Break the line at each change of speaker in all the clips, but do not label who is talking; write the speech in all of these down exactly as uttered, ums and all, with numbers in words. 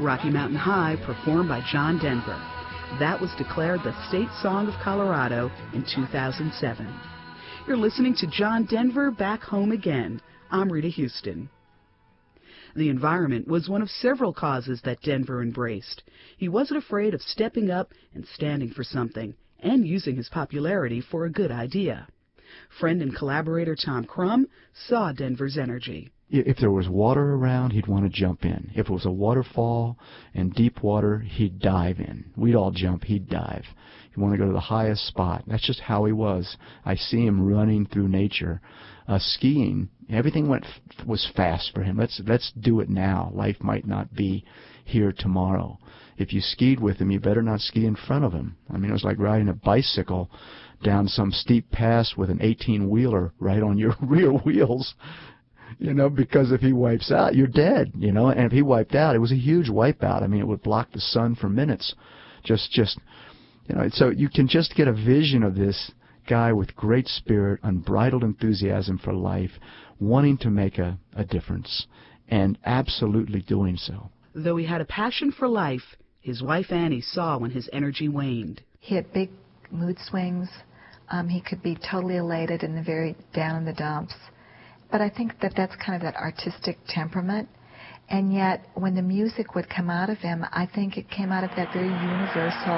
Rocky Mountain High, performed by John Denver. That was declared the State Song of Colorado in two thousand seven. You're listening to John Denver, Back Home Again. I'm Rita Houston. The environment was one of several causes that Denver embraced. He wasn't afraid of stepping up and standing for something, and using his popularity for a good idea. Friend and collaborator Tom Crum saw Denver's energy.
If there was water around, he'd want to jump in. If it was a waterfall and deep water, he'd dive in. We'd all jump, he'd dive. He'd want to go to the highest spot. That's just how he was. I see him running through nature. Uh, skiing, everything went f- was fast for him. Let's let's do it now. Life might not be here tomorrow. If you skied with him, you better not ski in front of him. I mean, it was like riding a bicycle down some steep pass with an eighteen-wheeler right on your rear wheels. You know, because if he wipes out, you're dead, you know. And if he wiped out, it was a huge wipeout. I mean, it would block the sun for minutes. Just, just, you know, so you can just get a vision of this guy with great spirit, unbridled enthusiasm for life, wanting to make a, a difference, and absolutely doing so.
Though he had a passion for life, his wife Annie saw when his energy waned.
He had big mood swings. Um, he could be totally elated and very down in the dumps. But I think that that's kind of that artistic temperament. And yet, when the music would come out of him, I think it came out of that very universal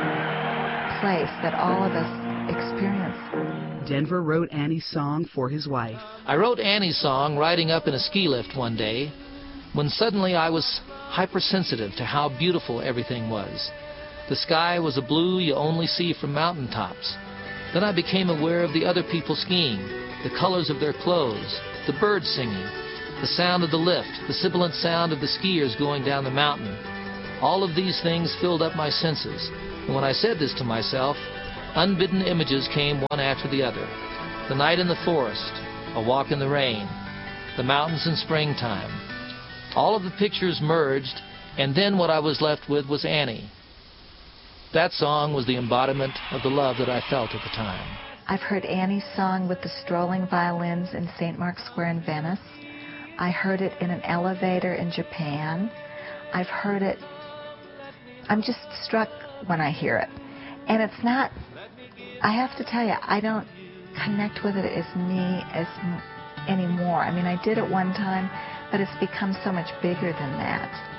place that all of us experience.
Denver wrote Annie's song for his wife.
I wrote Annie's song riding up in a ski lift one day when suddenly I was hypersensitive to how beautiful everything was. The sky was a blue you only see from mountaintops. Then I became aware of the other people skiing, the colors of their clothes, the birds singing, the sound of the lift, the sibilant sound of the skiers going down the mountain. All of these things filled up my senses. And when I said this to myself, unbidden images came one after the other. The night in the forest, a walk in the rain, the mountains in springtime. All of the pictures merged, and then what I was left with was Annie. That song was the embodiment of the love that I felt at the time.
I've heard Annie's song with the strolling violins in Saint Mark's Square in Venice. I heard it in an elevator in Japan. I've heard it. I'm just struck when I hear it. And it's not, I have to tell you, I don't connect with it as me as m- anymore. I mean, I did at one time, but it's become so much bigger than that.